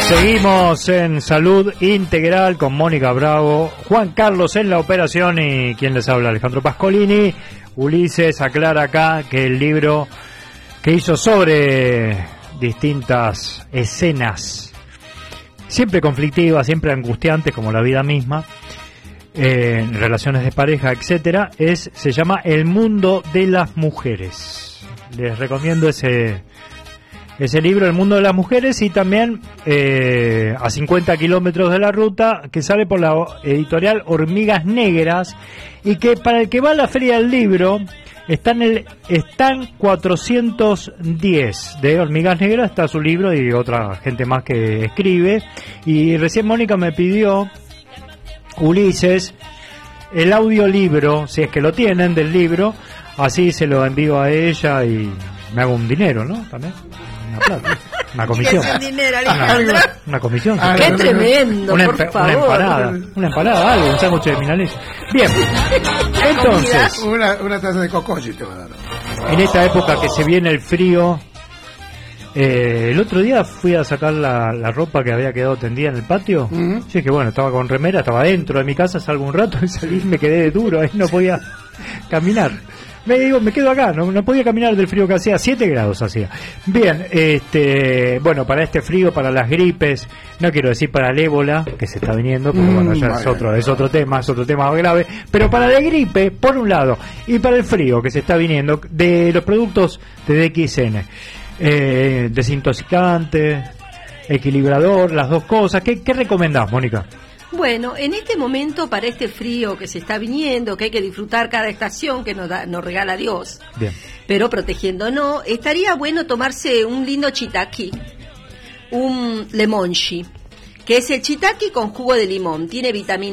Seguimos en Salud Integral con Mónica Bravo, Juan Carlos en la operación y quien les habla, Alejandro Pascolini. Ulises aclara acá que el libro que hizo sobre distintas escenas, siempre conflictivas, siempre angustiantes como la vida misma, relaciones de pareja, etcétera, se llama El mundo de las mujeres. Les recomiendo ese libro, El mundo de las mujeres, y también a 50 kilómetros de la ruta, que sale por la editorial Hormigas Negras, y que para el que va a la feria del libro está en el stand 410 de Hormigas Negras, está su libro y otra gente más que escribe. Y recién Mónica me pidió, Ulises, el audiolibro, si es que lo tienen, del libro, así se lo envío a ella y me hago un dinero, ¿no? También una plata, una comisión. ¿Qué es un dinero, Alejandro? Una comisión. ¡Qué tremendo, por favor! Una empanada, algo, un sándwich de milanesa. Bien, entonces, una taza de cocochi te va a dar. En esta época que se viene el frío, el otro día fui a sacar la ropa que había quedado tendida en el patio. Sí, que bueno, estaba con remera, estaba dentro de mi casa, salgo un rato y salí, me quedé duro, ahí no podía caminar. Me quedo acá, no podía caminar del frío que hacía, 7 grados hacía. Bien, bueno, para este frío, para las gripes, no quiero decir para el ébola, que se está viniendo, pero bueno, ya es otro tema más grave, pero para la gripe, por un lado, y para el frío que se está viniendo, de los productos de DXN, desintoxicante, equilibrador, las dos cosas, ¿qué recomendás, Mónica? Bueno, en este momento, para este frío que se está viniendo, que hay que disfrutar cada estación que nos regala Dios, bien, pero protegiéndonos, estaría bueno tomarse un lindo chitaki, un lemonchi, que es el chitaki con jugo de limón, tiene vitamina